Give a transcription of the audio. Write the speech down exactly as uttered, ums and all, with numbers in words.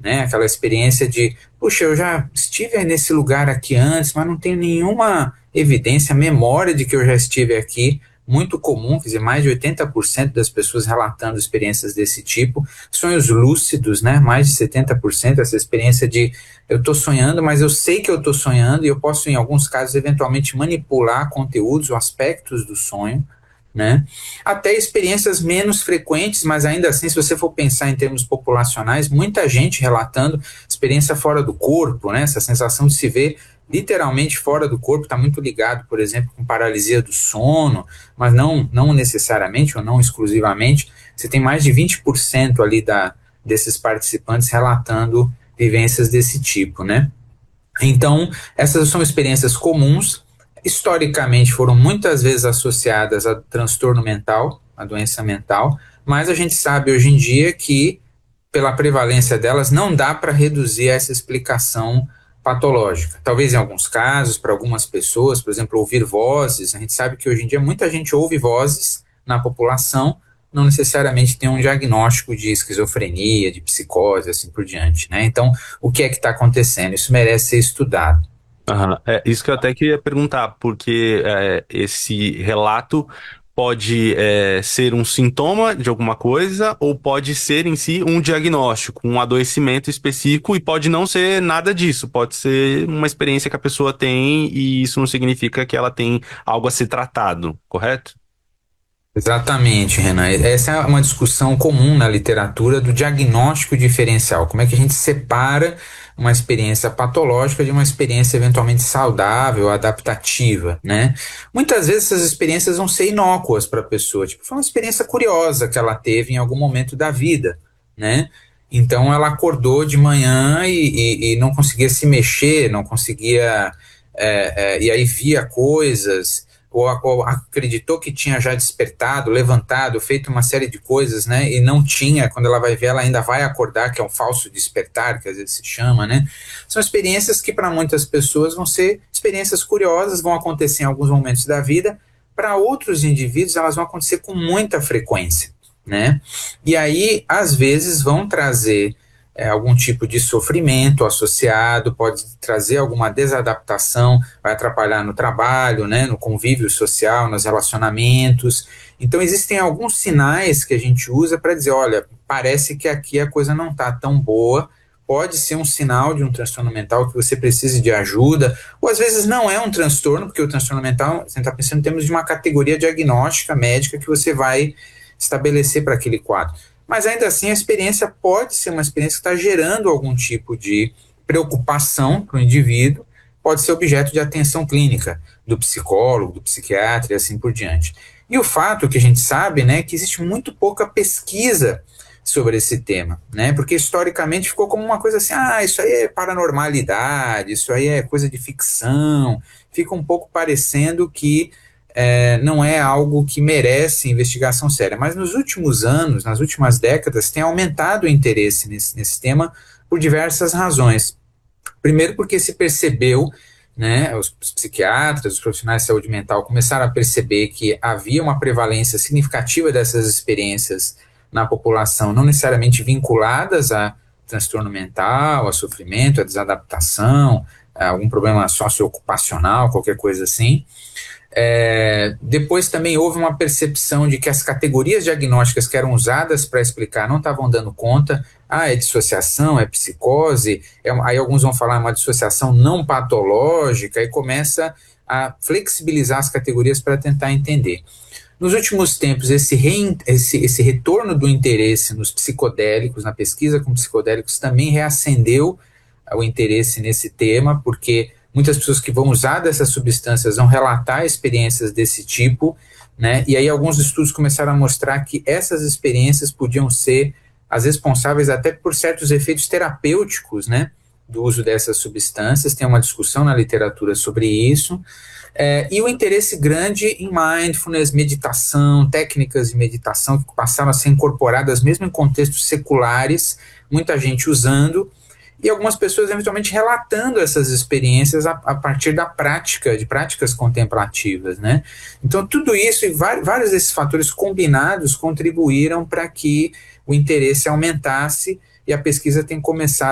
né? Aquela experiência de, puxa, eu já estive nesse lugar aqui antes, mas não tenho nenhuma evidência, memória de que eu já estive aqui. Muito comum, quer dizer, mais de oitenta por cento das pessoas relatando experiências desse tipo. Sonhos lúcidos, né? Mais de setenta por cento, essa experiência de eu estou sonhando, mas eu sei que eu estou sonhando e eu posso, em alguns casos, eventualmente manipular conteúdos ou aspectos do sonho, né? Até experiências menos frequentes, mas ainda assim, se você for pensar em termos populacionais, muita gente relatando experiência fora do corpo, né? Essa sensação de se ver literalmente fora do corpo está muito ligado, por exemplo, com paralisia do sono, mas não, não necessariamente ou não exclusivamente. Você tem mais de vinte por cento ali da, desses participantes relatando vivências desse tipo, né? Então, essas são experiências comuns, historicamente foram muitas vezes associadas a transtorno mental, a doença mental, mas a gente sabe hoje em dia que, pela prevalência delas, não dá para reduzir essa explicação patológica. Talvez em alguns casos, para algumas pessoas, por exemplo, ouvir vozes, a gente sabe que hoje em dia muita gente ouve vozes na população, não necessariamente tem um diagnóstico de esquizofrenia, de psicose, assim por diante, né? Então, o que é que está acontecendo? Isso merece ser estudado. Aham. É isso que eu até queria perguntar, porque é, esse relato pode é, ser um sintoma de alguma coisa ou pode ser em si um diagnóstico, um adoecimento específico e pode não ser nada disso, pode ser uma experiência que a pessoa tem e isso não significa que ela tem algo a ser tratado, correto? Exatamente, Renan. Essa é uma discussão comum na literatura do diagnóstico diferencial. Como é que a gente separa uma experiência patológica de uma experiência eventualmente saudável, adaptativa, né? Muitas vezes essas experiências vão ser inócuas para a pessoa. Tipo, foi uma experiência curiosa que ela teve em algum momento da vida, né? Então ela acordou de manhã e, e, e não conseguia se mexer, não conseguia... é, é, e aí via coisas ou, ou acreditou que tinha já despertado, levantado, feito uma série de coisas, né? E não tinha, quando ela vai ver, ela ainda vai acordar, que é um falso despertar, que às vezes se chama, né? São experiências que para muitas pessoas vão ser experiências curiosas, vão acontecer em alguns momentos da vida, para outros indivíduos elas vão acontecer com muita frequência, né? E aí, às vezes, vão trazer é, algum tipo de sofrimento associado, pode trazer alguma desadaptação, vai atrapalhar no trabalho, né, no convívio social, nos relacionamentos. Então, existem alguns sinais que a gente usa para dizer, olha, parece que aqui a coisa não está tão boa, pode ser um sinal de um transtorno mental que você precise de ajuda, ou às vezes não é um transtorno, porque o transtorno mental, você está pensando em termos de uma categoria diagnóstica médica que você vai estabelecer para aquele quadro. Mas ainda assim a experiência pode ser uma experiência que está gerando algum tipo de preocupação para o indivíduo, pode ser objeto de atenção clínica do psicólogo, do psiquiatra e assim por diante. E o fato que a gente sabe, né, que existe muito pouca pesquisa sobre esse tema, né, porque historicamente ficou como uma coisa assim, ah, isso aí é paranormalidade, isso aí é coisa de ficção, fica um pouco parecendo que é, não é algo que merece investigação séria. Mas nos últimos anos, nas últimas décadas, tem aumentado o interesse nesse, nesse tema por diversas razões. Primeiro porque se percebeu, né, os, os psiquiatras, os profissionais de saúde mental começaram a perceber que havia uma prevalência significativa dessas experiências na população, não necessariamente vinculadas a transtorno mental, a sofrimento, a desadaptação, a algum problema socioocupacional, qualquer coisa assim. É, depois também houve uma percepção de que as categorias diagnósticas que eram usadas para explicar não estavam dando conta. Ah, é dissociação, é psicose, é, aí alguns vão falar uma dissociação não patológica e começa a flexibilizar as categorias para tentar entender. Nos últimos tempos, esse, re, esse, esse retorno do interesse nos psicodélicos, na pesquisa com psicodélicos, também reacendeu o interesse nesse tema, porque muitas pessoas que vão usar dessas substâncias vão relatar experiências desse tipo, né? E aí alguns estudos começaram a mostrar que essas experiências podiam ser as responsáveis até por certos efeitos terapêuticos, né, do uso dessas substâncias. Tem uma discussão na literatura sobre isso. É, e o interesse grande em mindfulness, meditação, técnicas de meditação que passaram a ser incorporadas mesmo em contextos seculares, muita gente usando, e algumas pessoas eventualmente relatando essas experiências a, a partir da prática, de práticas contemplativas, né? Então tudo isso e vários desses fatores combinados contribuíram para que o interesse aumentasse e a pesquisa tem começado